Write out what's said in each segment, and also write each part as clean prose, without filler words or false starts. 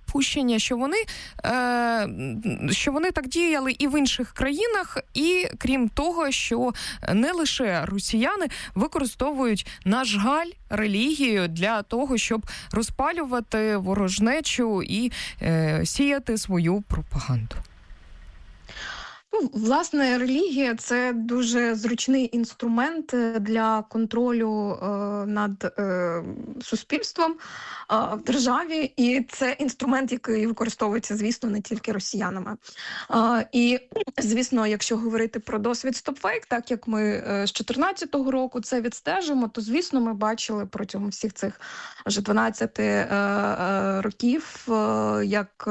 припущення, що вони так діяли і в інших країнах, і крім того, що не лише росіяни використовують, на жаль, релігію для того, щоб розпалювати ворожнечу і сіяти свою пропаганду. Ну, власне, релігія – це дуже зручний інструмент для контролю над суспільством в державі, і це інструмент, який використовується, звісно, не тільки росіянами. І, звісно, якщо говорити про досвід StopFake, так як ми з 2014 року це відстежимо, то, звісно, ми бачили протягом всіх цих вже 12 років, як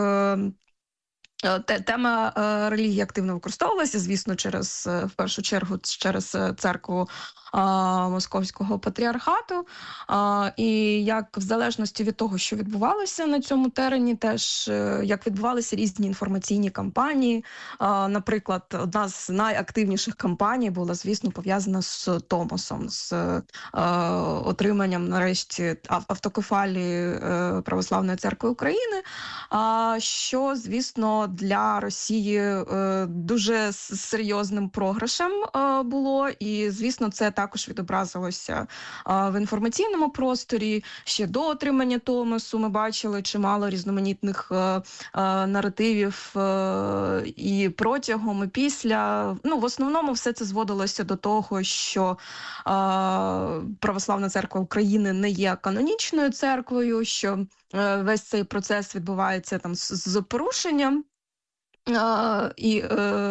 тема релігії активно використовувалася, звісно, в першу чергу через церкву Московського патріархату, і як в залежності від того, що відбувалося на цьому терені, теж як відбувалися різні інформаційні кампанії. Наприклад, одна з найактивніших кампаній була, звісно, пов'язана з Томосом, з отриманням, нарешті, автокефалії Православної церкви України, що, звісно, для Росії дуже серйозним програшем було, і, звісно, це також відобразилося в інформаційному просторі. Ще до отримання Томосу ми бачили чимало різноманітних наративів і протягом, і після. Ну, в основному все це зводилося до того, що Православна церква України не є канонічною церквою, що весь цей процес відбувається там з порушенням. І,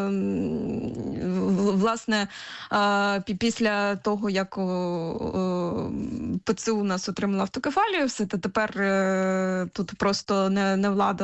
власне, після того, як ПЦУ нас отримала автокефалію, все тепер тут просто не влада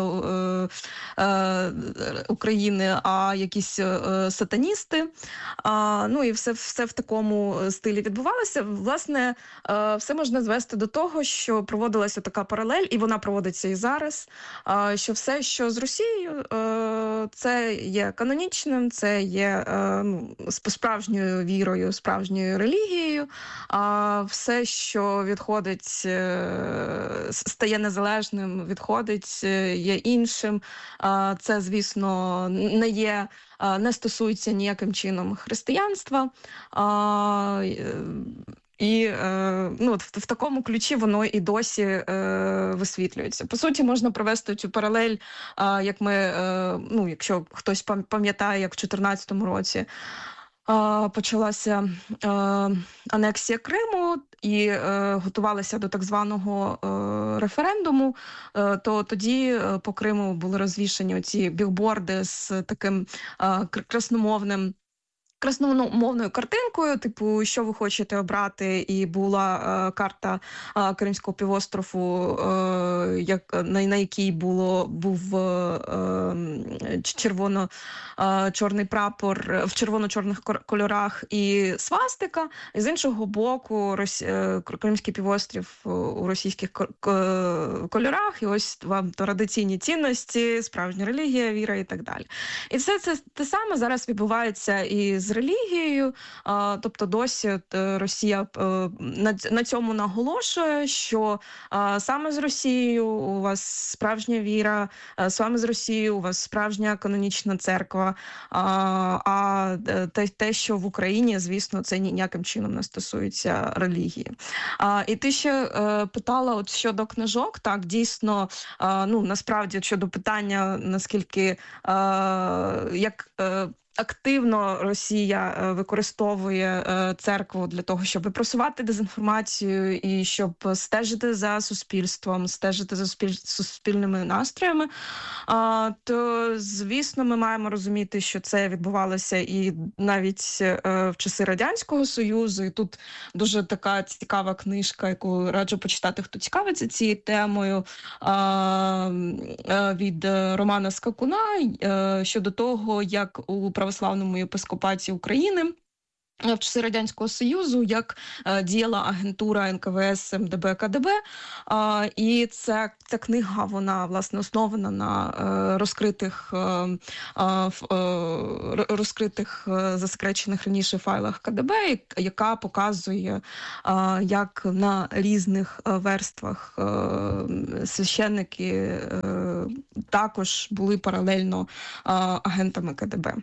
України, а якісь сатаністи. Ну і все в такому стилі відбувалося. Власне, все можна звести до того, що проводилася така паралель, і вона проводиться і зараз, що все, що з Росією, це є канонічним, це є справжньою вірою, справжньою релігією, а все, що відходить, стає незалежним, відходить, є іншим, це, звісно, не стосується ніяким чином християнства. І в такому ключі воно і досі висвітлюється. По суті, можна провести цю паралель, як ми, якщо хтось пам'ятає, як в 2014 році почалася анексія Криму і готувалися до так званого референдуму, то тоді по Криму були розвішані оці білборди з таким красномовною картинкою, типу, що ви хочете обрати, і була карта Кримського півострову, на якій був червоно-чорний прапор в червоно-чорних кольорах і свастика, і з іншого боку Кримський півострів у російських кольорах, і ось вам традиційні цінності, справжня релігія, віра і так далі. І все це те саме зараз відбувається і з релігією, тобто досі Росія на цьому наголошує, що саме з Росією у вас справжня віра, саме з Росією у вас справжня канонічна церква, а те, що в Україні, звісно, це ніяким чином не стосується релігії. І ти ще питала от щодо книжок, так, дійсно, насправді, щодо питання, наскільки, як активно Росія використовує церкву для того, щоб просувати дезінформацію і щоб стежити за суспільством, стежити за суспільними настроями, то, звісно, ми маємо розуміти, що це відбувалося і навіть в часи Радянського Союзу. І тут дуже така цікава книжка, яку раджу почитати, хто цікавиться цією темою, від Романа Скакуна, щодо того, як у православному єпископаті України в часи Радянського Союзу, як діяла агентура НКВС, МДБ, КДБ. І ця книга, вона, власне, основана на розкритих засекречених раніше файлах КДБ, яка показує, як на різних верствах священники також були паралельно агентами КДБ.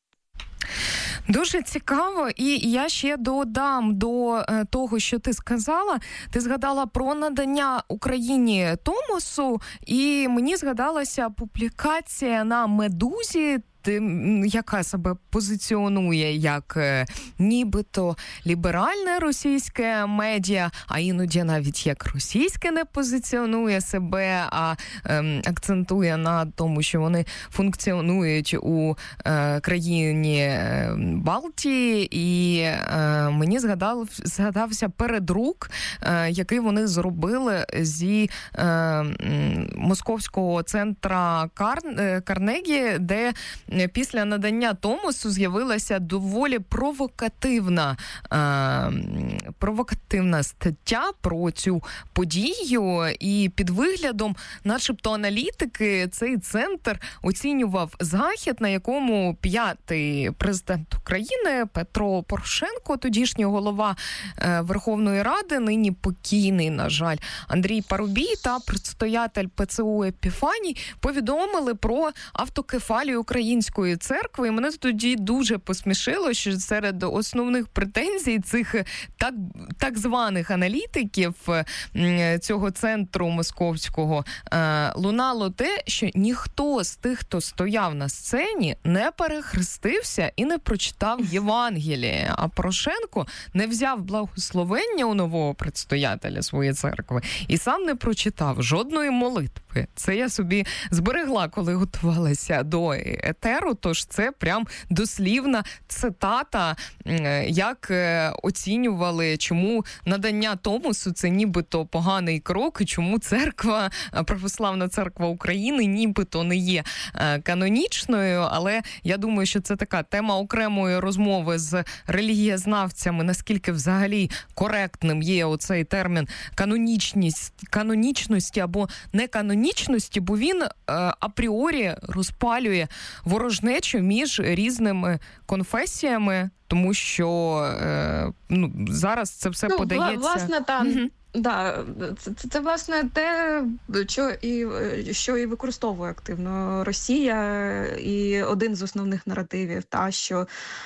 Дуже цікаво, і я ще додам до того, що ти сказала. Ти згадала про надання Україні Томосу, і мені згадалася публікація на «Медузі», яка себе позиціонує як нібито ліберальне російське медіа, а іноді навіть як російське не позиціонує себе, а акцентує на тому, що вони функціонують у країні Балтії. І мені згадався передрук, який вони зробили зі московського центра Карнегі, де після надання Томосу з'явилася доволі провокативна стаття про цю подію, і під виглядом, начебто, аналітики, цей центр оцінював захід, на якому п'ятий президент України Петро Порошенко, тодішній голова Верховної Ради, нині покійний, на жаль, Андрій Парубій та предстоятель ПЦУ Епіфаній повідомили про автокефалію Української церкви. І мене тоді дуже посмішило, що серед основних претензій цих так званих аналітиків цього центру московського лунало те, що ніхто з тих, хто стояв на сцені, не перехрестився і не прочитав Євангеліє. А Порошенко не взяв благословення у нового предстоятеля своєї церкви і сам не прочитав жодної молитви. Це я собі зберегла, коли готувалася до етеру, тож це прям дослівна цитата, як оцінювали, чому надання Томосу це нібито поганий крок, і чому церква, Православна церква України нібито не є канонічною, але я думаю, що це така тема окремої розмови з релігієзнавцями, наскільки взагалі коректним є оцей термін канонічності або неканонічності, бо він апріорі розпалює ворожнечу між різними конфесіями, тому що зараз це все подається... Власне, так. Да, це власне те, що і використовує активно Росія, і один з основних наративів, що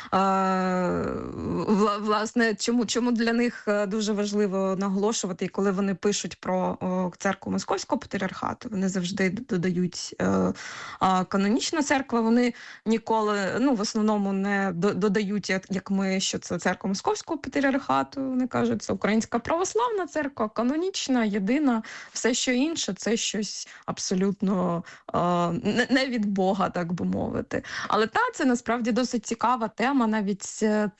власне чому для них дуже важливо наголошувати, і коли вони пишуть про церкву Московського патріархату, вони завжди додають канонічна церква, вони ніколи, в основному не додають, як ми, що це церква Московського патріархату, вони кажуть, це Українська православна церква, канонічна, єдина, все, що інше, це щось абсолютно не від Бога, так би мовити. Але це насправді досить цікава тема, навіть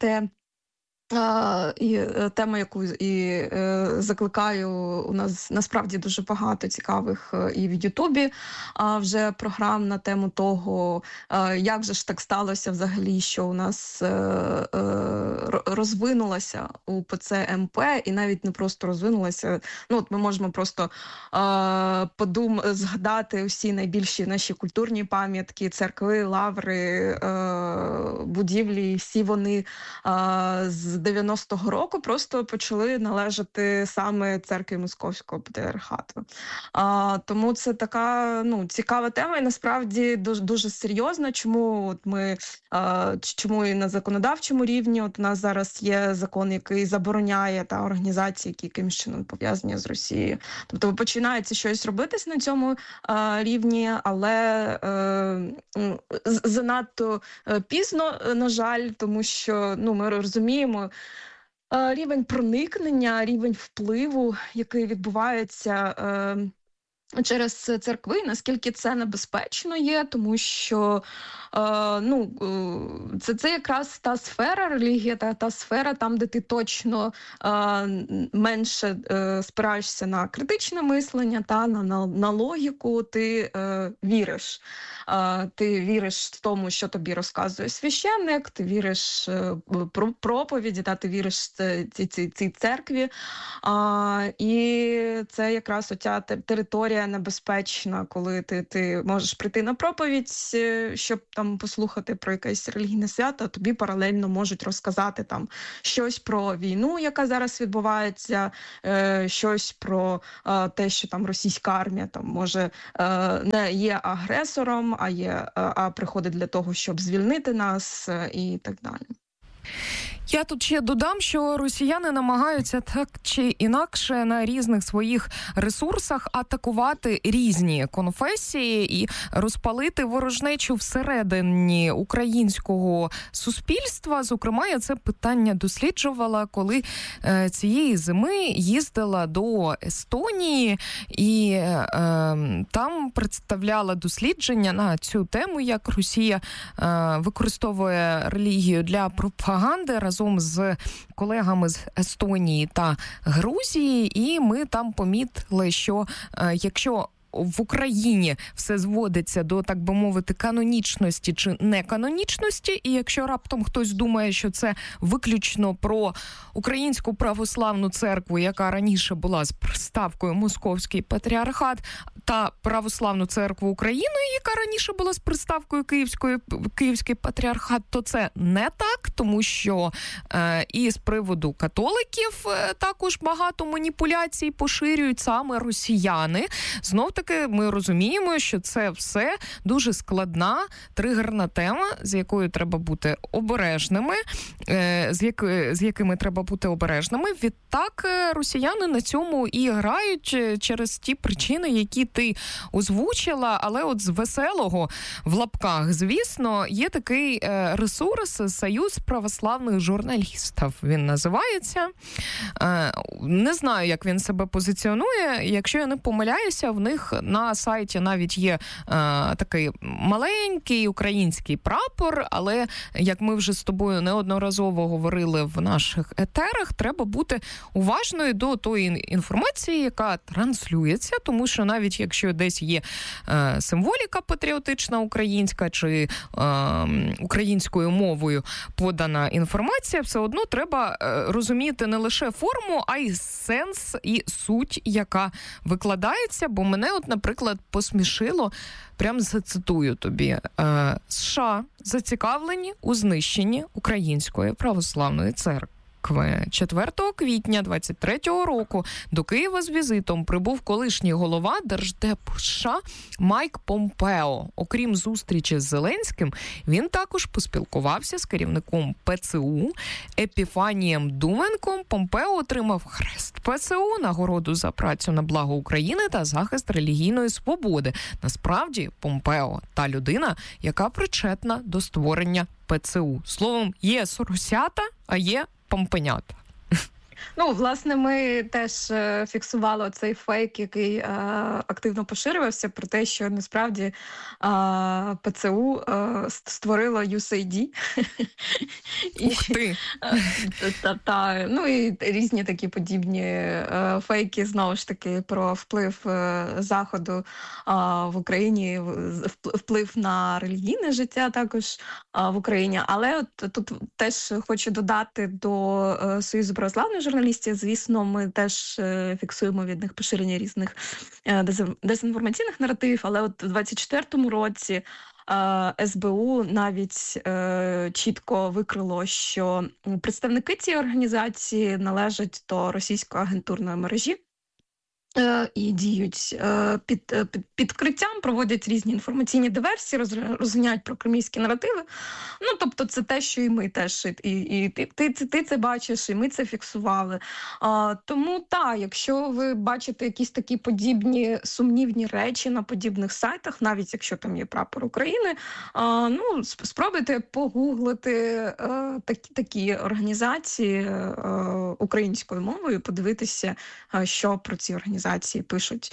і тема, яку закликаю, у нас насправді дуже багато цікавих і в Ютубі вже програм на тему того, як же ж так сталося взагалі, що у нас розвинулася УПЦ МП, і навіть не просто розвинулася, ми можемо просто згадати усі найбільші наші культурні пам'ятки, церкви, лаври, будівлі, всі вони з 90-го року просто почали належати саме церкві Московського патріархату. Тому це така цікава тема і насправді дуже, дуже серйозна. Чому і на законодавчому рівні у нас зараз є закон, який забороняє організації, які якимось чином пов'язані з Росією. Тобто починається щось робитись на цьому рівні, але занадто пізно, на жаль, тому що ми розуміємо, рівень проникнення, рівень впливу, який відбувається через церкви, наскільки це небезпечно є, тому що це якраз та сфера релігія, та сфера там, де ти точно менше спираєшся на критичне мислення, на логіку, ти віриш. Ти віриш тому, що тобі розказує священник, ти віриш про проповіді, ти віриш цій церкві. І це якраз оця територія є небезпечна, коли ти можеш прийти на проповідь, щоб там послухати про якесь релігійне свято, а тобі паралельно можуть розказати там щось про війну, яка зараз відбувається, щось про те, що там російська армія там може не є агресором, а приходить для того, щоб звільнити нас і так далі. Я тут ще додам, що росіяни намагаються так чи інакше на різних своїх ресурсах атакувати різні конфесії і розпалити ворожнечу всередині українського суспільства. Зокрема, я це питання досліджувала, коли цієї зими їздила до Естонії і там представляла дослідження на цю тему, як Росія використовує релігію для пропаганди разом з колегами з Естонії та Грузії, і ми там помітили, що якщо в Україні все зводиться до, так би мовити, канонічності чи неканонічності, і якщо раптом хтось думає, що це виключно про Українську православну церкву, яка раніше була з приставкою Московський патріархат, та Православну церкву України, яка раніше була з приставкою Київський патріархат, то це не так, тому що і з приводу католиків також багато маніпуляцій поширюють саме росіяни. Знов-таки ми розуміємо, що це все дуже складна, тригерна тема, з якою треба бути обережними, з якими треба бути обережними. Відтак росіяни на цьому і грають через ті причини, які ти озвучила, але от з веселого в лапках, звісно, є такий ресурс «Союз православних журналістів». Він називається. Не знаю, як він себе позиціонує. Якщо я не помиляюся, в них на сайті навіть є такий маленький український прапор, але, як ми вже з тобою неодноразово говорили в наших етерах, треба бути уважною до тої інформації, яка транслюється, тому що навіть якщо десь є символіка патріотична українська чи українською мовою подана інформація, все одно треба розуміти не лише форму, а й сенс і суть, яка викладається, бо мене от, наприклад, посмішило, прям зацитую тобі, США зацікавлені у знищенні Української православної церкви. 4 квітня 23-го року до Києва з візитом прибув колишній голова Держдепу США Майк Помпео. Окрім зустрічі з Зеленським, він також поспілкувався з керівником ПЦУ Епіфанієм Думенком. Помпео отримав хрест ПЦУ, нагороду за працю на благо України та захист релігійної свободи. Насправді, Помпео – та людина, яка причетна до створення ПЦУ. Словом, є соросята, а є помпенята. Ну, власне, ми теж фіксували цей фейк, який активно поширювався, про те, що насправді ПЦУ створило USAID. Ух ти! Ну і різні такі подібні фейки, знову ж таки, про вплив Заходу в Україні, вплив на релігійне життя також в Україні. Але от тут теж хочу додати до Союзу православних журналістів, звісно, ми теж фіксуємо від них поширення різних дезінформаційних наративів, але от у 24-му році СБУ навіть чітко викрило, що представники цієї організації належать до російської агентурної мережі і діють під підкриттям, проводять різні інформаційні диверсії, розганяють прокремлівські наративи. Ну, тобто це те, що і ми теж, і ти це бачиш, і ми це фіксували. Тому так, якщо ви бачите якісь такі подібні сумнівні речі на подібних сайтах, навіть якщо там є прапор України, ну, спробуйте погуглити такі організації українською мовою, подивитися, що про ці організації пишуть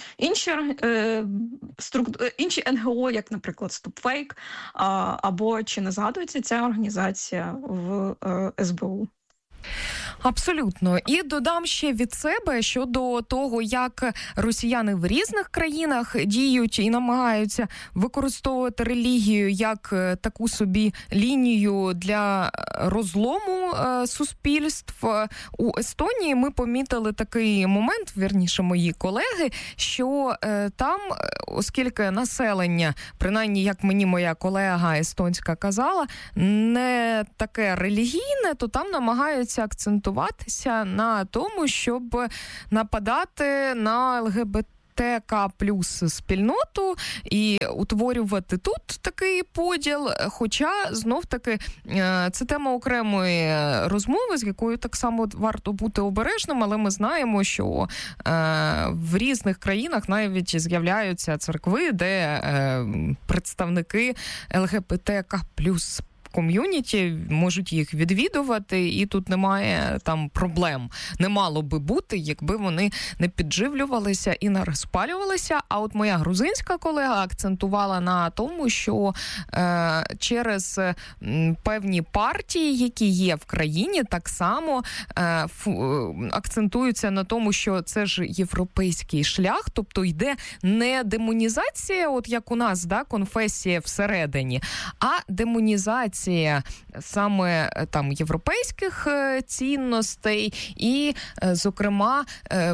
інші НГО, як, наприклад, StopFake, або чи не згадується ця організація в СБУ. Абсолютно. І додам ще від себе щодо того, як росіяни в різних країнах діють і намагаються використовувати релігію як таку собі лінію для розлому суспільств. У Естонії ми помітили такий момент, вірніше мої колеги, що там, оскільки населення, принаймні, як мені моя колега естонська казала, не таке релігійне, то там намагаються акцентуватися на тому, щоб нападати на ЛГБТК плюс спільноту і утворювати тут такий поділ. Хоча, знов-таки, це тема окремої розмови, з якою так само варто бути обережним, але ми знаємо, що в різних країнах навіть з'являються церкви, де представники ЛГБТК плюс ком'юніті можуть їх відвідувати, і тут немає там проблем. Не мало би бути, якби вони не підживлювалися і не розпалювалися. А от моя грузинська колега акцентувала на тому, що через певні партії, які є в країні, так само акцентуються на тому, що це ж європейський шлях, тобто йде не демонізація, от як у нас, да, конфесія всередині, а демонізація саме там європейських цінностей і, зокрема,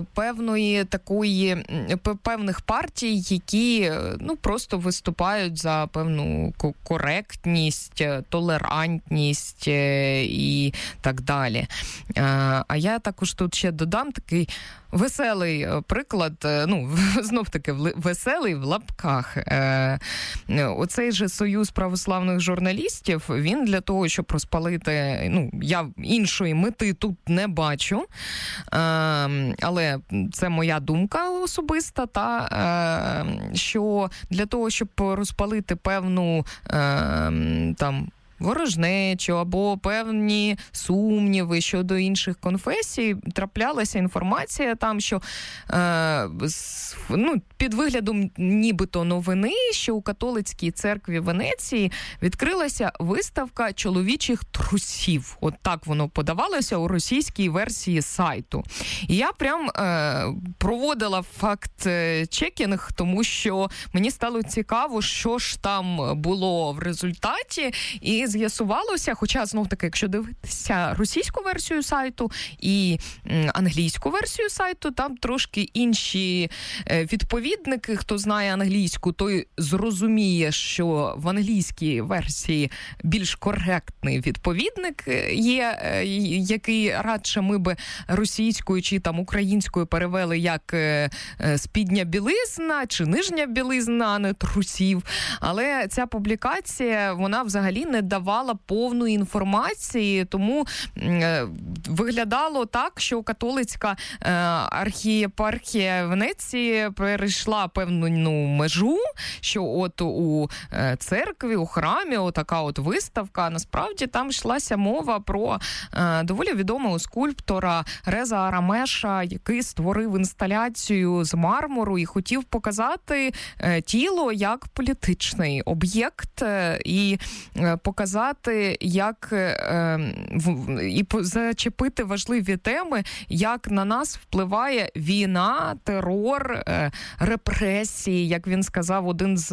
певних партій, які просто виступають за певну коректність, толерантність і так далі. А я також тут ще додам такий веселий приклад, знов-таки веселий в лапках. Оцей же Союз православних журналістів, він для того, щоб розпалити, я іншої мети тут не бачу, але це моя думка особиста, що для того, щоб розпалити певну ворожнечу або певні сумніви щодо інших конфесій, траплялася інформація там, що під виглядом нібито новини, що у католицькій церкві Венеції відкрилася виставка чоловічих трусів. От так воно подавалося у російській версії сайту. І я прям проводила факт-чекінг, тому що мені стало цікаво, що ж там було в результаті, і з'ясувалося, хоча, знов-таки, якщо дивитися російську версію сайту і англійську версію сайту, там трошки інші відповідники. Хто знає англійську, той зрозуміє, що в англійській версії більш коректний відповідник є, який радше ми би російською чи там українською перевели як спідня білизна чи нижня білизна, а не трусів. Але ця публікація, вона взагалі не давала повної інформації, тому виглядало так, що католицька архієпархія Венеції перейшла певну межу, що от у церкві, у храмі отака от виставка. Насправді там йшлася мова про доволі відомого скульптора Реза Арамеша, який створив інсталяцію з мармуру і хотів показати тіло як політичний об'єкт і показати, як і зачепити важливі теми, як на нас впливає війна, терор, репресії, як сказав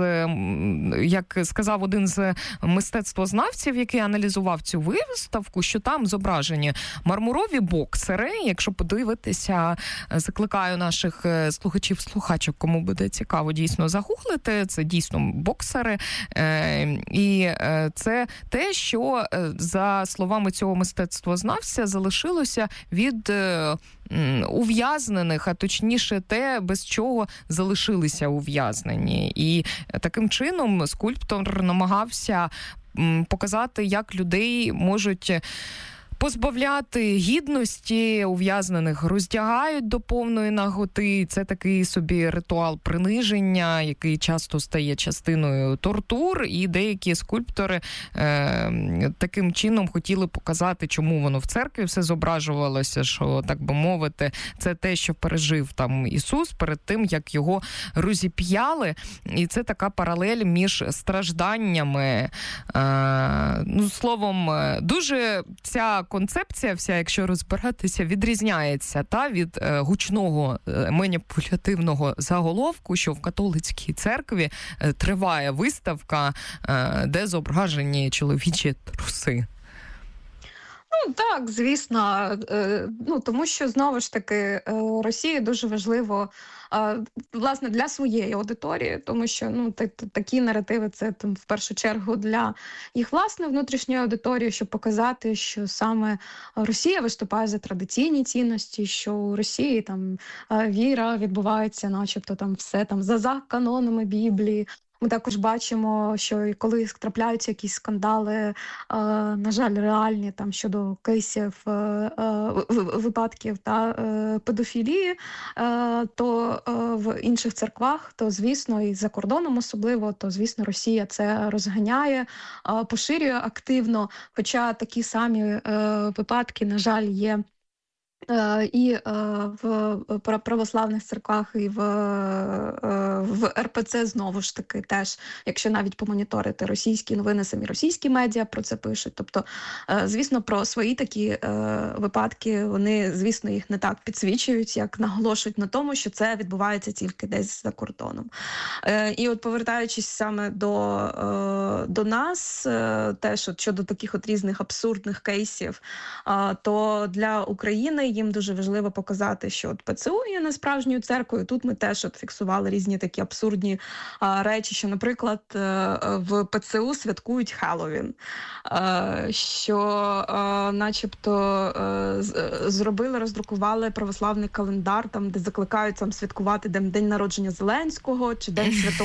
один з мистецтвознавців, який аналізував цю виставку, що там зображені мармурові боксери. Якщо подивитися, закликаю наших слухачів, кому буде цікаво дійсно загуглити, це дійсно боксери. І це те, що, за словами цього мистецтвознавця, залишилося від ув'язнених, а точніше те, без чого залишилися ув'язнені. І таким чином скульптор намагався показати, як людей можуть позбавляти гідності ув'язнених, роздягають до повної наготи. Це такий собі ритуал приниження, який часто стає частиною тортур, і деякі скульптори таким чином хотіли показати, чому воно в церкві все зображувалося, що, так би мовити, це те, що пережив там Ісус перед тим, як його розіп'яли. І це така паралель між стражданнями. Словом, дуже ця концепція вся, якщо розбиратися, відрізняється від гучного маніпулятивного заголовку, що в католицькій церкві триває виставка, де зображені чоловічі труси. Так, звісно. Тому що, знову ж таки, Росії дуже важливо, власне, для своєї аудиторії, тому що такі наративи це в першу чергу для їх власної внутрішньої аудиторії, щоб показати, що саме Росія виступає за традиційні цінності, що у Росії там віра відбувається, начебто там все там за канонами Біблії. Ми також бачимо, що коли трапляються якісь скандали, на жаль, реальні там щодо кейсів, випадків педофілії, то в інших церквах, то, звісно, і за кордоном особливо, то, звісно, Росія це розганяє, поширює активно, хоча такі самі випадки, на жаль, є і в православних церквах, і в РПЦ, знову ж таки, теж, якщо навіть помоніторити російські новини, самі російські медіа про це пишуть. Тобто, звісно, про свої такі випадки, вони, звісно, їх не так підсвічують, як наголошують на тому, що це відбувається тільки десь за кордоном. І от повертаючись саме до нас, теж от щодо таких от різних абсурдних кейсів, то для України їм дуже важливо показати, що от ПЦУ є не справжньою церквою. Тут ми теж от фіксували різні такі абсурдні речі, що, наприклад, в ПЦУ святкують Хеллоуін, що начебто роздрукували православний календар, там, де закликають там святкувати день народження Зеленського чи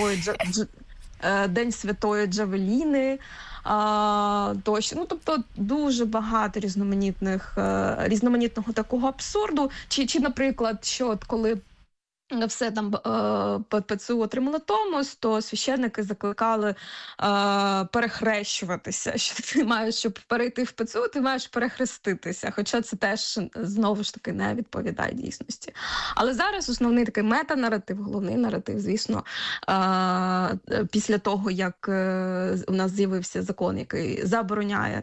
День Святої Джавеліни. Тощо. Тобто дуже багато різноманітного такого абсурду. Чи, наприклад, що от коли все там ПЦУ отримало Томос, то священники закликали перехрещуватися. Що ти маєш, щоб перейти в ПЦУ, ти маєш перехреститися. Хоча це теж, знову ж таки, не відповідає дійсності. Але зараз основний такий метанаратив, головний наратив, звісно, після того, як у нас з'явився закон, який забороняє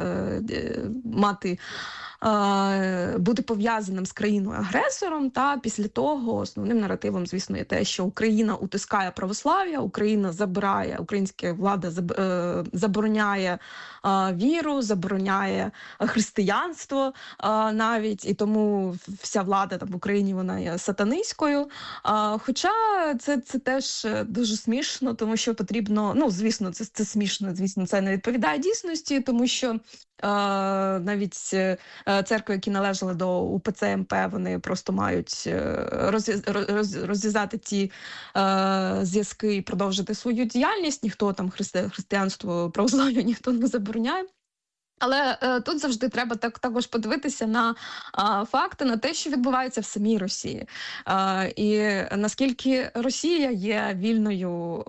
бути пов'язаним з країною-агресором, після того основним наративом, звісно, є те, що Україна утискає православ'я, українська влада забороняє віру, забороняє християнство навіть, і тому вся влада там в Україні, вона є сатанистською. Хоча це теж дуже смішно, тому що потрібно, звісно, це смішно, звісно, це не відповідає дійсності, тому що навіть церкви, які належали до УПЦ МП, вони просто мають розв'язати ті зв'язки і продовжити свою діяльність. Ніхто там християнство, православ'я ніхто не забороняє. Але тут завжди треба також подивитися на факти, на те, що відбувається в самій Росії. І наскільки Росія є вільною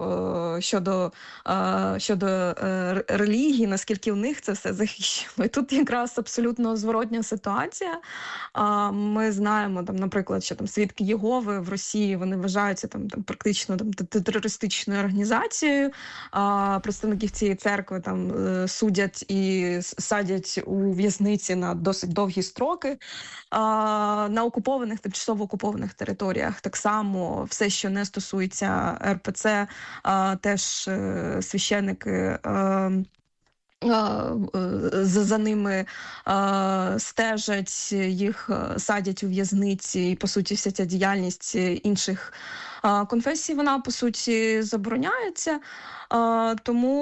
щодо релігії, наскільки в них це все захищено. І тут якраз абсолютно зворотня ситуація. Ми знаємо, наприклад, що свідки Єгови в Росії, вони вважаються практично терористичною організацією. Представників цієї церкви судять і садять у в'язниці на досить довгі строки. На тимчасово окупованих територіях так само все, що не стосується РПЦ, теж священники за ними стежать, їх садять у в'язниці, і, по суті, вся ця діяльність інших конфесій, вона, по суті, забороняється. Тому,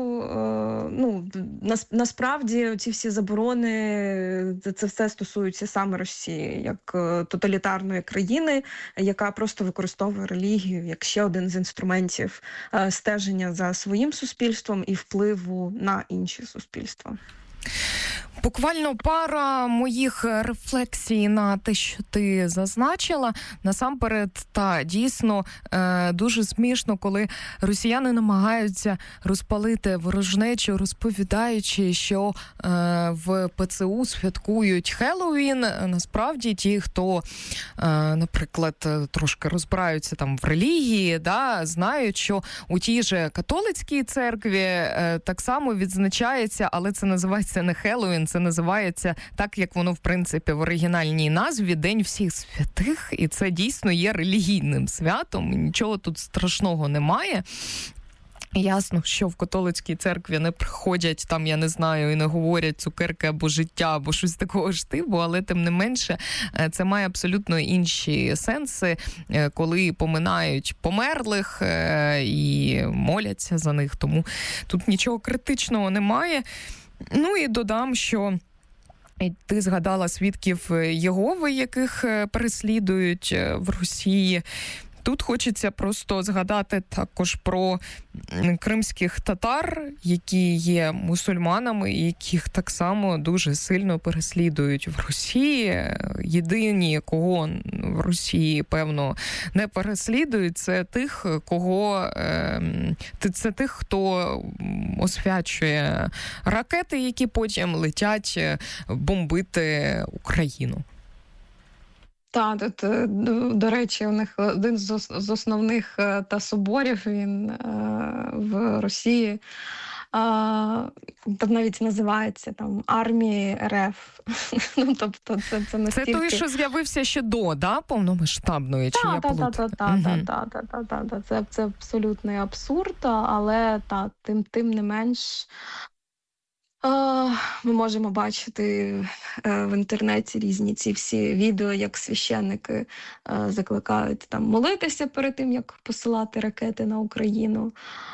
насправді, ці всі заборони, це все стосується саме Росії, як тоталітарної країни, яка просто використовує релігію як ще один з інструментів стеження за своїм суспільством і впливу на інші суспільства. Буквально пара моїх рефлексій на те, що ти зазначила. Насамперед, дійсно дуже смішно, коли росіяни намагаються розпалити ворожнечу, розповідаючи, що в ПЦУ святкують Хеллоуін. Насправді, ті, хто, наприклад, трошки розбираються в релігії, знають, що у тій же католицькій церкві так само відзначається, але це називається не Хеллоуін, це називається так, як воно, в принципі, в оригінальній назві День всіх святих, і це дійсно є релігійним святом, і нічого тут страшного немає. Ясно, що в католицькій церкві не приходять там, я не знаю, і не говорять цукерки або життя, або щось такого ж типу, але тим не менше це має абсолютно інші сенси, коли поминають померлих і моляться за них, тому тут нічого критичного немає. Ну і додам, що ти згадала свідків Єгови, яких переслідують в Росії. Тут хочеться просто згадати також про кримських татар, які є мусульманами, яких так само дуже сильно переслідують в Росії. Єдині, кого в Росії, певно, не переслідують, це тих, хто освячує ракети, які потім летять бомбити Україну. Так, тут, до речі, у них один з основних соборів, він в Росії, там навіть називається там Армії РФ. Ну, тобто, це настільки... Це той, що з'явився ще до, да, повномасштабної? Так. Це абсолютний абсурд, але тим не менш... Ми можемо бачити в інтернеті різні ці всі відео, як священники закликають там молитися перед тим, як посилати ракети на Україну,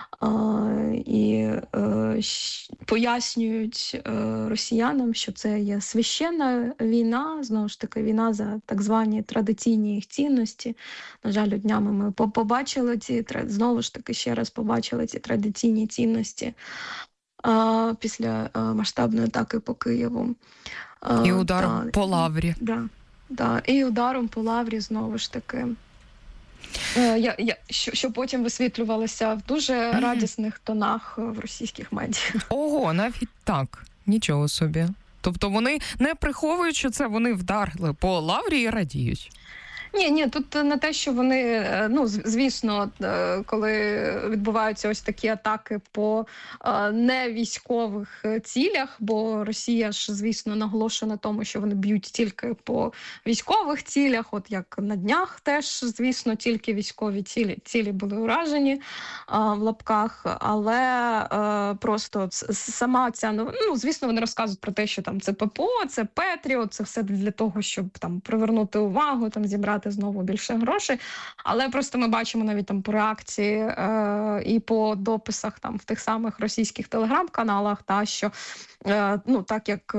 і пояснюють росіянам, що це є священна війна, знову ж таки, війна за так звані традиційні їх цінності. На жаль, днями ми побачили знову ж таки, ще раз побачили ці традиційні цінності після масштабної атаки по Києву. І ударом по Лаврі. І ударом по Лаврі, знову ж таки. Що потім висвітлювалося в дуже радісних тонах в російських медіа. Ого, навіть так. Нічого собі. Тобто вони не приховують, що це вони вдарили по Лаврі і радіють. Ні, тут не те, що вони, звісно, коли відбуваються ось такі атаки по невійськових цілях, бо Росія ж, звісно, наголошує на тому, що вони б'ють тільки по військових цілях, от як на днях теж, звісно, тільки військові цілі були уражені в лапках, але просто сама ця, звісно, вони розказують про те, що там це ППО, це Петріот, це все для того, щоб там привернути увагу, там зібрати знову більше грошей, але просто ми бачимо навіть там по реакції і по дописах там в тих самих російських телеграм-каналах, що так як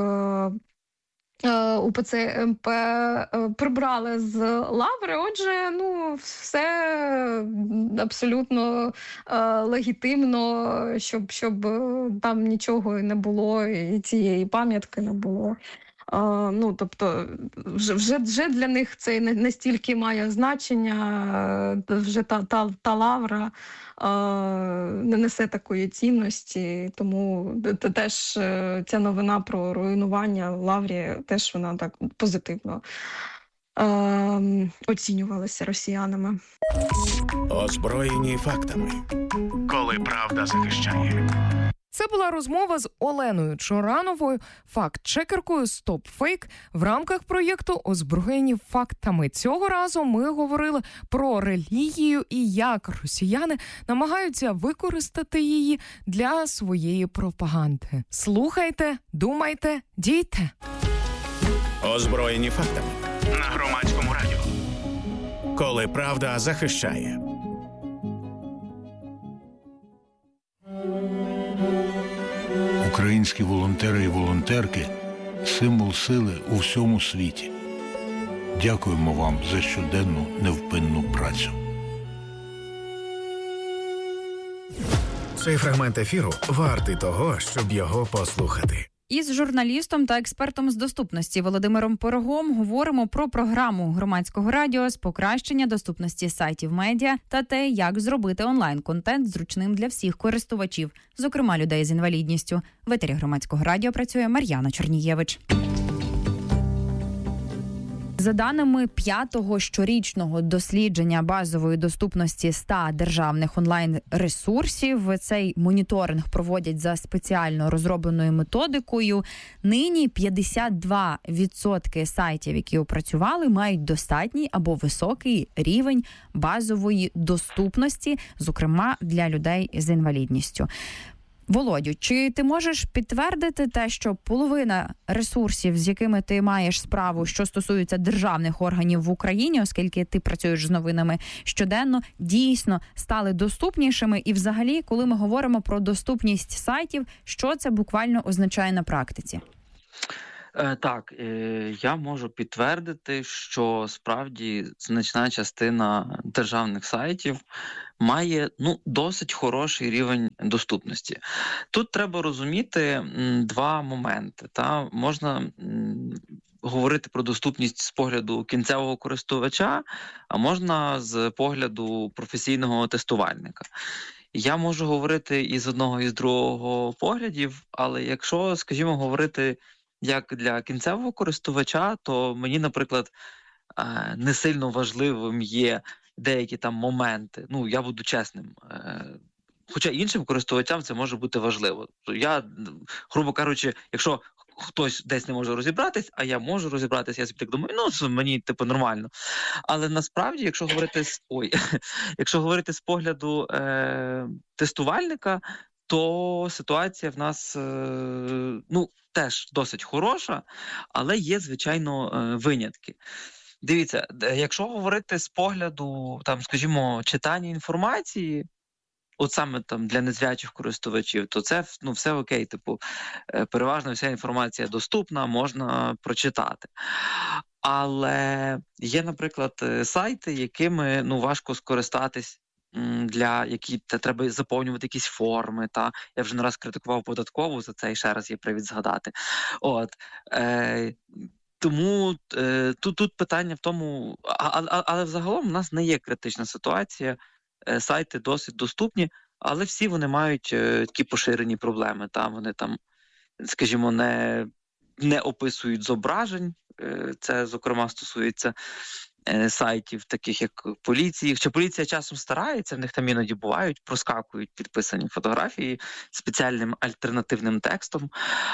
УПЦ МП прибрали з Лаври, отже, все абсолютно легітимно, щоб там нічого не було, і цієї пам'ятки не було. Тобто, вже для них це не стільки має значення, вже та Лавра не несе такої цінності, тому теж ця новина про руйнування Лаврі, теж вона так позитивно оцінювалася росіянами. Озброєні фактами. Коли правда захищає. Це була розмова з Оленою Чорановою, факт-чекеркою «Стоп Фейк» в рамках проєкту «Озброєні фактами». Цього разу ми говорили про релігію і як росіяни намагаються використати її для своєї пропаганди. Слухайте, думайте, дійте. Озброєні фактами на Громадському радіо. Коли правда захищає. Українські волонтери і волонтерки – символ сили у всьому світі. Дякуємо вам за щоденну невпинну працю. Цей фрагмент ефіру вартий того, щоб його послухати. Із журналістом та експертом з доступності Володимиром Порогом говоримо про програму Громадського радіо з покращення доступності сайтів медіа та те, як зробити онлайн-контент зручним для всіх користувачів, зокрема людей з інвалідністю. В етері Громадського радіо працює Мар'яна Чернієвич. За даними 5-го щорічного дослідження базової доступності 100 державних онлайн-ресурсів, цей моніторинг проводять за спеціально розробленою методикою. Нині 52% сайтів, які опрацювали, мають достатній або високий рівень базової доступності, зокрема для людей з інвалідністю. Володю, чи ти можеш підтвердити те, що половина ресурсів, з якими ти маєш справу, що стосуються державних органів в Україні, оскільки ти працюєш з новинами щоденно, дійсно стали доступнішими? І взагалі, коли ми говоримо про доступність сайтів, що це буквально означає на практиці? Так, я можу підтвердити, що справді значна частина державних сайтів має досить хороший рівень доступності. Тут треба розуміти два моменти. Можна говорити про доступність з погляду кінцевого користувача, а можна з погляду професійного тестувальника. Я можу говорити і з одного, і з другого поглядів, але якщо, скажімо, говорити як для кінцевого користувача, то мені, наприклад, не сильно важливим є деякі там моменти. Я буду чесним. Хоча іншим користувачам це може бути важливо. Я, грубо кажучи, якщо хтось десь не може розібратись, а я можу розібратись, я собі так думаю, мені нормально. Але насправді, якщо говорити з погляду тестувальника, то ситуація в нас теж досить хороша, але є, звичайно, винятки. Дивіться, якщо говорити з погляду, скажімо, читання інформації, от саме для незрячих користувачів, то це все окей, переважно вся інформація доступна, можна прочитати. Але є, наприклад, сайти, якими важко скористатись, для які треба заповнювати якісь форми. Я вже не раз критикував податкову за це, і ще раз є привід згадати. Тому тут питання в тому, але взагалом у нас не є критична ситуація, сайти досить доступні, але всі вони мають такі поширені проблеми. Вони скажімо, не описують зображень, це, зокрема, стосується сайтів, таких як поліції. Хоча поліція часом старається, в них там іноді бувають, проскакують підписані фотографії спеціальним альтернативним текстом.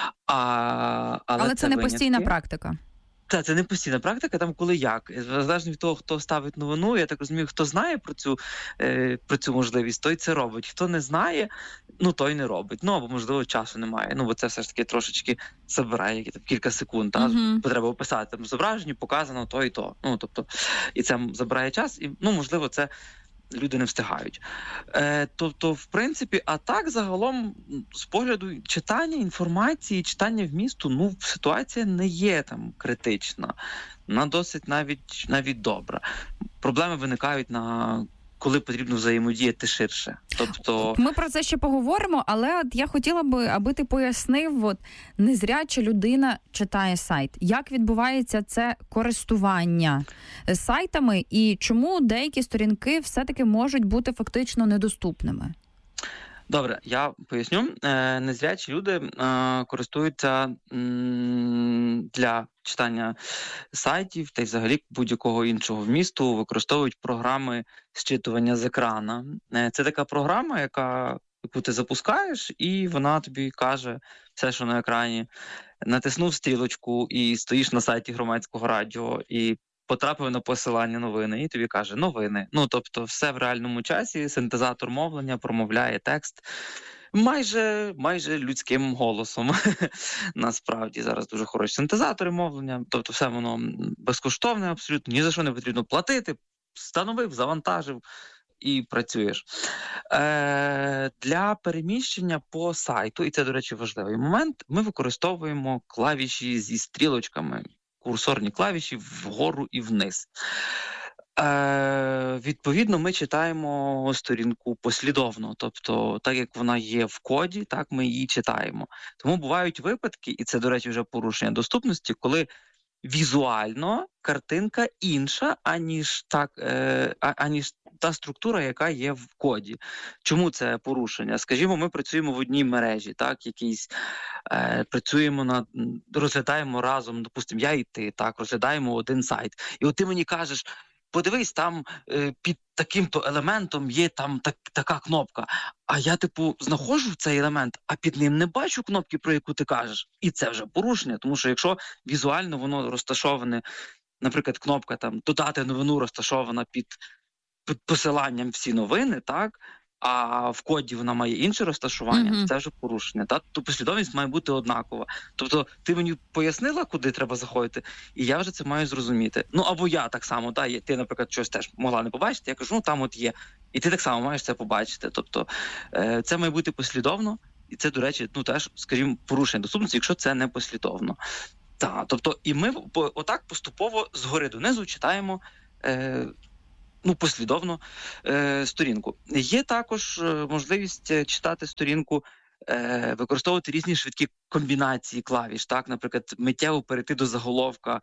Але це не постійна практика. Так, це не постійна практика, там коли як. Залежно від того, хто ставить новину, я так розумію, хто знає про цю можливість, той це робить. Хто не знає, той не робить. Або, можливо, часу немає. Бо це все ж таки трошечки забирає кілька секунд. Бо треба описати. Зображення показано то і то. І це забирає час, і, можливо, це люди не встигають. Тобто, в принципі, а так, загалом, з погляду читання інформації, читання вмісту, ситуація не є критична. Вона досить навіть добра. Проблеми виникають коли потрібно взаємодіяти ширше. Тобто... Ми про це ще поговоримо, але я хотіла би, аби ти пояснив, незряча людина читає сайт. Як відбувається це користування сайтами і чому деякі сторінки все-таки можуть бути фактично недоступними? Добре, я поясню. Незрячі люди користуються для читання сайтів та й взагалі будь-якого іншого вмісту, використовують програми зчитування з екрана. Це така програма, яку ти запускаєш, і вона тобі каже все, що на екрані. Натиснув стрілочку і стоїш на сайті Громадського радіо, і потрапив на посилання новини, і тобі каже новини. Тобто все в реальному часі, синтезатор мовлення промовляє текст майже людським голосом. Насправді зараз дуже хороші синтезатори мовлення, тобто все воно безкоштовне абсолютно, ні за що не потрібно платити, встановив, завантажив і працюєш. Для переміщення по сайту, і це, до речі, важливий момент, ми використовуємо клавіші зі стрілочками, курсорні клавіші вгору і вниз. Відповідно, ми читаємо сторінку послідовно, тобто так, як вона є в коді, так ми її читаємо. Тому бувають випадки, і це, до речі, вже порушення доступності, коли візуально картинка інша, аніж та структура, яка є в коді. Чому це порушення? Скажімо, ми працюємо в одній мережі, так, якійсь, розглядаємо разом, допустимо, я і ти, так, розглядаємо один сайт. І от ти мені кажеш, подивись, там під таким-то елементом є там така кнопка. А я, знаходжу цей елемент, а під ним не бачу кнопки, про яку ти кажеш. І це вже порушення, тому що якщо візуально воно розташоване, наприклад, кнопка там «Додати новину» розташована під посиланням всі новини, так, а в коді вона має інше розташування, це вже порушення. Так? То послідовність має бути однакова. Тобто ти мені пояснила, куди треба заходити, і я вже це маю зрозуміти. Ну, або я так само, ти, наприклад, щось теж могла не побачити, я кажу, там от є. І ти так само маєш це побачити. Тобто це має бути послідовно, і це, до речі, теж, скажімо, порушення доступності, якщо це не послідовно. Так, тобто, і ми отак поступово згори донизу читаємо послідовно сторінку. Є також можливість читати сторінку, використовувати різні швидкі комбінації клавіш, так, наприклад, миттєво перейти до заголовка.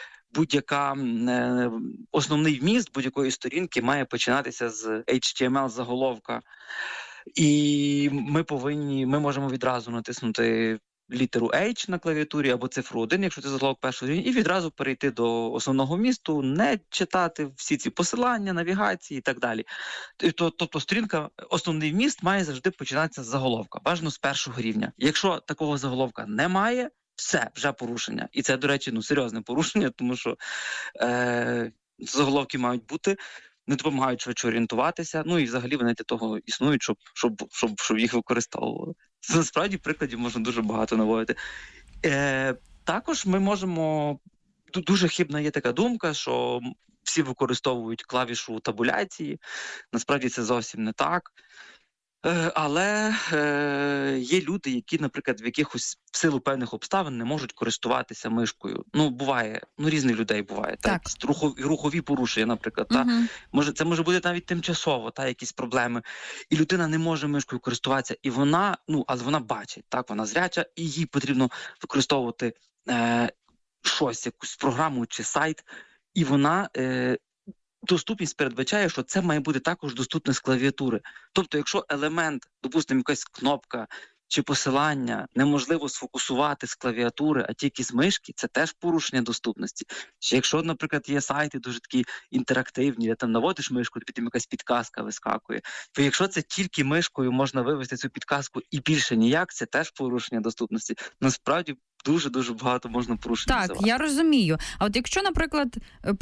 Основний вміст будь-якої сторінки має починатися з HTML-заголовка. І ми можемо відразу натиснути літеру H на клавіатурі або цифру 1, якщо це заголовок першого рівня, і відразу перейти до основного вмісту, не читати всі ці посилання, навігації і так далі. Тобто сторінка, основний вміст має завжди починатися з заголовка, бажано з першого рівня. Якщо такого заголовка немає, все, вже порушення. І це, до речі, серйозне порушення, тому що заголовки мають бути, не допомагають швидше орієнтуватися, і взагалі вони для того існують, щоб їх використовували. Це, насправді, прикладів можна дуже багато наводити. Також ми можемо... Дуже хибна є така думка, що всі використовують клавішу табуляції. Насправді це зовсім не так. Але є люди, які, наприклад, в якихось в силу певних обставин не можуть користуватися мишкою. Буває, різних людей буває. Так. Рухові порушення, наприклад. Це може бути навіть тимчасово, якісь проблеми. І людина не може мишкою користуватися, і вона, але вона бачить, так, вона зряча, і їй потрібно використовувати щось, якусь програму чи сайт, і вона... Доступність передбачає, що це має бути також доступне з клавіатури. Тобто, якщо елемент, допустимо, якась кнопка чи посилання неможливо сфокусувати з клавіатури, а тільки з мишки, це теж порушення доступності. Чи якщо, наприклад, є сайти дуже такі інтерактивні, де там наводиш мишку, тобі там якась підказка вискакує, то якщо це тільки мишкою можна вивести цю підказку і більше ніяк, це теж порушення доступності. Насправді, дуже-дуже багато можна порушити. Так, я розумію. А от якщо, наприклад,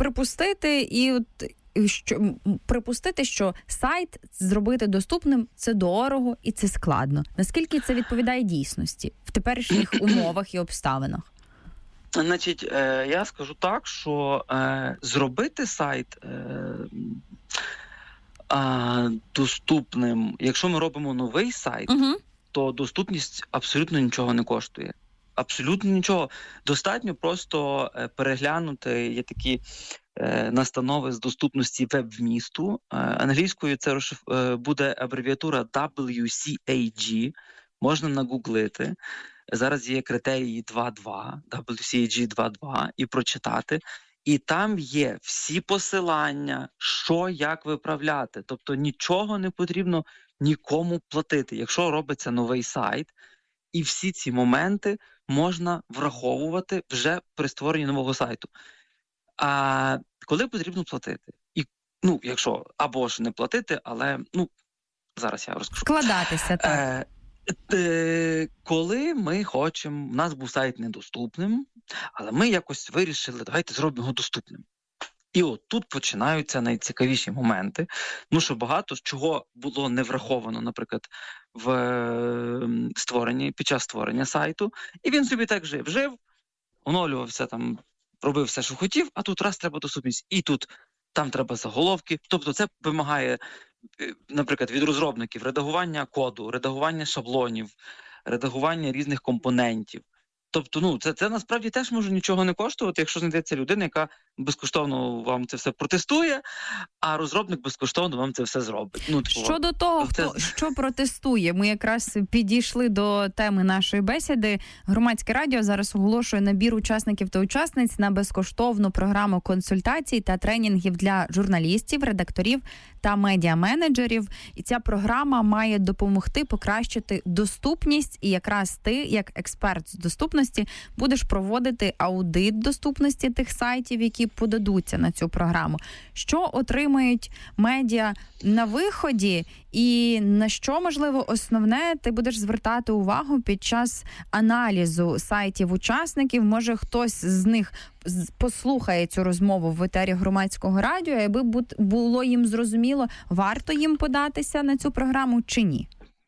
припустити, що сайт зробити доступним – це дорого і це складно. Наскільки це відповідає дійсності в теперішніх умовах і обставинах? Значить, я скажу так, що зробити сайт доступним, якщо ми робимо новий сайт, то доступність абсолютно нічого не коштує. Абсолютно нічого. Достатньо просто переглянути, є такі настанови з доступності веб-вмісту. Англійською це буде абревіатура WCAG, можна нагуглити. Зараз є критерії 2.2, WCAG 2.2, і прочитати. І там є всі посилання, що, як виправляти. Тобто нічого не потрібно нікому платити. Якщо робиться новий сайт, і всі ці моменти можна враховувати вже при створенні нового сайту. А коли потрібно платити? І, якщо або ж не платити, але, зараз я розкажу. Вкладатися, так. Коли ми хочемо, у нас був сайт недоступним, але ми якось вирішили, давайте зробимо його доступним. І от тут починаються найцікавіші моменти, що багато чого було не враховано, наприклад, під час створення сайту, і він собі так жив, оновлювався там, робив все, що хотів, а тут раз треба доступність, і тут там треба заголовки. Тобто це вимагає, наприклад, від розробників редагування коду, редагування шаблонів, редагування різних компонентів. Тобто, це насправді теж може нічого не коштувати, якщо знайдеться людина, яка безкоштовно вам це все протестує, а розробник безкоштовно вам це все зробить. Щодо того, що протестує, ми якраз підійшли до теми нашої бесіди. Громадське радіо зараз оголошує набір учасників та учасниць на безкоштовну програму консультацій та тренінгів для журналістів, редакторів та медіаменеджерів. І ця програма має допомогти покращити доступність. І якраз ти, як експерт з доступності, будеш проводити аудит доступності тих сайтів, які подадуться на цю програму. Що отримають медіа на виході і на що, можливо, основне ти будеш звертати увагу під час аналізу сайтів учасників? Може, хтось з них послухає цю розмову в етері Громадського радіо, аби було їм зрозуміло, варто їм податися на цю програму чи ні?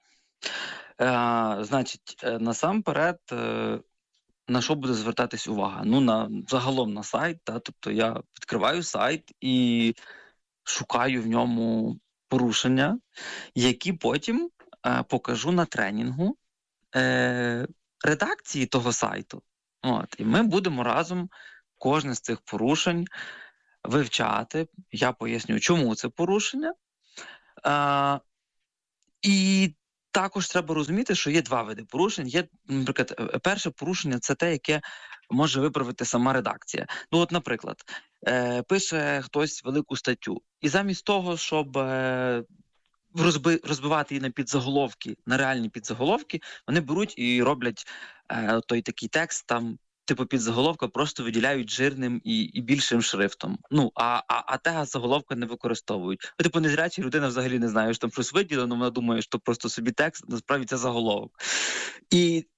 Значить, насамперед, на що буде звертатись увага? Загалом на сайт, тобто я відкриваю сайт і шукаю в ньому порушення, які потім покажу на тренінгу редакції того сайту. І ми будемо разом кожне з цих порушень вивчати. Я поясню, чому це порушення. І також треба розуміти, що є два види порушень. Є, наприклад, перше порушення – це те, яке може виправити сама редакція. Наприклад, пише хтось велику статтю, і замість того, щоб розбивати її на підзаголовки, на реальні підзаголовки, вони беруть і роблять той такий текст, там, типу підзаголовка просто виділяють жирним і більшим шрифтом. А тега заголовка не використовують. Незряча людина взагалі не знає, що там щось виділено, вона думає, що просто собі текст, насправді це заголовок. І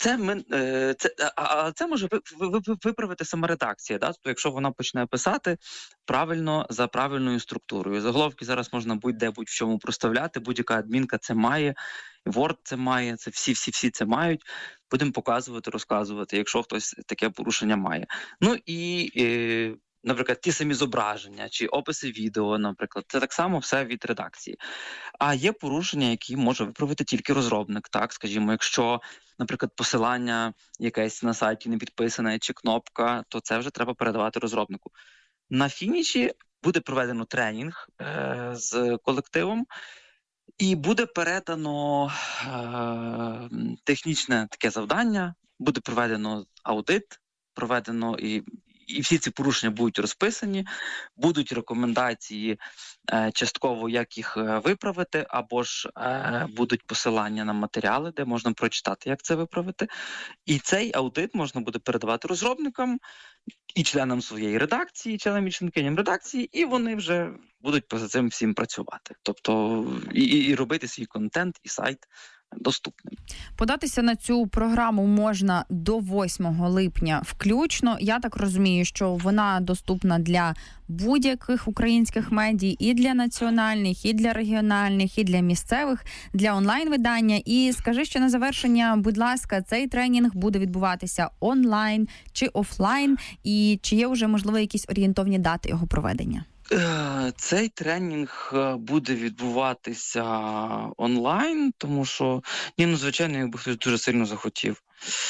це може виправити сама редакція, тобто, якщо вона почне писати правильно, за правильною структурою. Заголовки зараз можна будь-де, будь-в чому проставляти, будь-яка адмінка це має, Word це має, це всі це мають. Будемо показувати, розказувати, якщо хтось таке порушення має. Наприклад, ті самі зображення чи описи відео, наприклад, це так само все від редакції. А є порушення, які може виправити тільки розробник, так, скажімо, якщо, наприклад, посилання якесь на сайті не підписане чи кнопка, то це вже треба передавати розробнику. На фініші буде проведено тренінг з колективом, і буде передано технічне таке завдання, буде проведено аудит, проведено і всі ці порушення будуть розписані, будуть рекомендації частково, як їх виправити, або ж будуть посилання на матеріали, де можна прочитати, як це виправити. І цей аудит можна буде передавати розробникам і членам своєї редакції, членам і членкиням редакції, і вони вже будуть за цим всім працювати. Тобто і робити свій контент, і сайт доступним. Податися на цю програму можна до 8 липня включно. Я так розумію, що вона доступна для будь-яких українських медій, і для національних, і для регіональних, і для місцевих, для онлайн-видання. І скажи ще на завершення, будь ласка, цей тренінг буде відбуватися онлайн чи офлайн? І чи є вже, можливо, якісь орієнтовні дати його проведення? Цей тренінг буде відбуватися онлайн, тому що, звичайно, якби хтось дуже сильно захотів,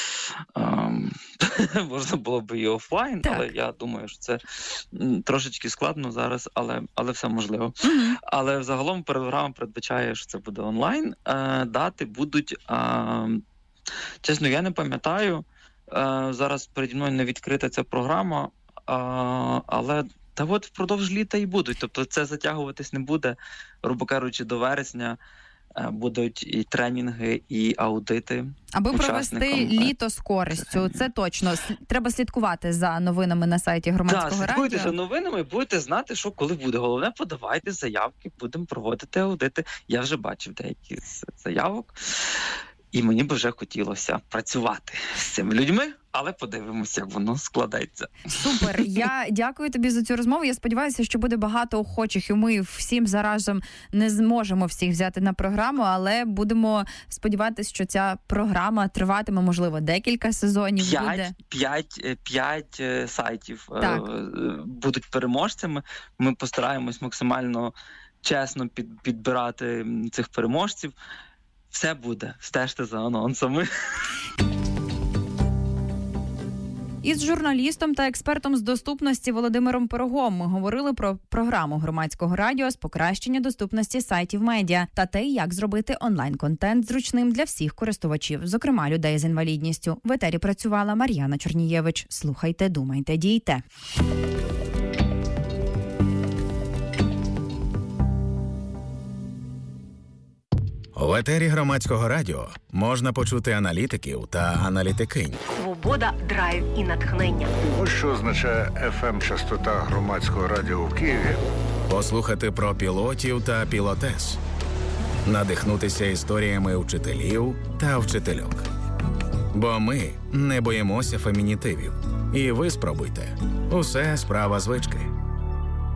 можна було б і офлайн, так. Але я думаю, що це трошечки складно зараз, але все можливо. Але взагалом програма передбачає, що це буде онлайн. Дати будуть, чесно, я не пам'ятаю, зараз переді мною не відкрита ця програма, але впродовж літа і будуть. Тобто це затягуватись не буде. Грубо кажучи, до вересня будуть і тренінги, і аудити. Аби провести літо з користю. Це точно. Треба слідкувати за новинами на сайті Громадського радіо. Так, слідкуйте за новинами, будете знати, що коли буде. Головне, подавайте заявки, будемо проводити аудити. Я вже бачив деякі з заявок. І мені б вже хотілося працювати з цими людьми, але подивимося, як воно складається. Супер! Я дякую тобі за цю розмову. Я сподіваюся, що буде багато охочих, і ми всім заразом не зможемо всіх взяти на програму, але будемо сподіватися, що ця програма триватиме, можливо, декілька сезонів. 5 сайтів будуть переможцями. Ми постараємось максимально чесно підбирати цих переможців. Все буде. Стежте за анонсами. Із журналістом та експертом з доступності Володимиром Пирогом ми говорили про програму Громадського радіо з покращення доступності сайтів медіа та те, як зробити онлайн-контент зручним для всіх користувачів, зокрема людей з інвалідністю. В етері працювала Мар'яна Чорнієвич. Слухайте, думайте, дійте. В етері Громадського радіо можна почути аналітиків та аналітикинь. Свобода, драйв і натхнення. Ось що означає FM-частота Громадського радіо в Києві. Послухати про пілотів та пілотес. Надихнутися історіями вчителів та вчительок. Бо ми не боїмося фемінітивів. І ви спробуйте. Усе справа звички.